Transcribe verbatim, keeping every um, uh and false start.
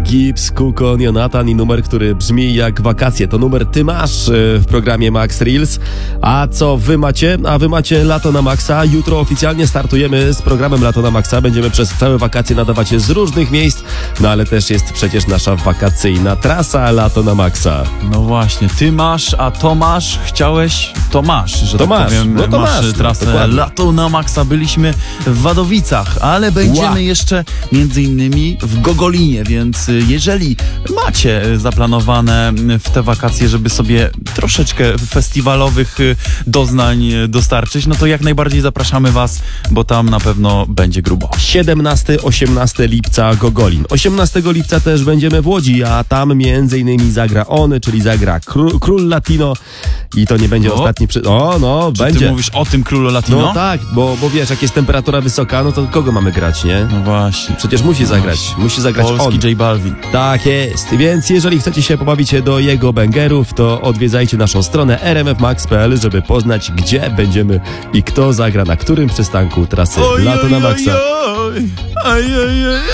Gibbs, Kukon, Jonathan i numer, który brzmi jak wakacje. To numer Ty masz w programie Max Reels. A co wy macie? A wy macie Lato na Maxa. Jutro oficjalnie startujemy z programem Lato na Maxa. Będziemy przez całe wakacje nadawać je z różnych miejsc, no ale też jest przecież nasza wakacyjna trasa Lato na Maxa. No właśnie, ty masz, a to masz, chciałeś, to masz, że To tak masz, powiem, no to masz masz, trasę dokładnie. Lato na Maxa. Byliśmy w Wadowicach, ale będziemy Ła. jeszcze między innymi w Gogolinie, więc jeżeli macie zaplanowane w te wakacje, żeby sobie troszeczkę festiwalowych doznań dostarczyć, no to jak najbardziej zapraszamy was, bo tam na pewno będzie grubo. siedemnastego osiemnastego lipca Gogolin. osiemnastego lipca też będziemy w Łodzi, a tam między innymi zagra on, czyli zagra Król, Król Latino i to nie będzie O. ostatni przy... O, no, Czy będzie. ty mówisz o tym Królu Latino? No tak, bo, bo wiesz, jak jest temperatura wysoka, no to kogo mamy grać, nie? No właśnie. Przecież musi zagrać, musi zagrać on. Polski J Balvin. Tak jest, więc jeżeli chcecie się pobawić do jego bangerów, to odwiedzajcie naszą stronę r m f max kropka p l, żeby poznać, gdzie będziemy i kto zagra na którym przystanku trasy Lato na Maxa. Oj, oj, oj, oj.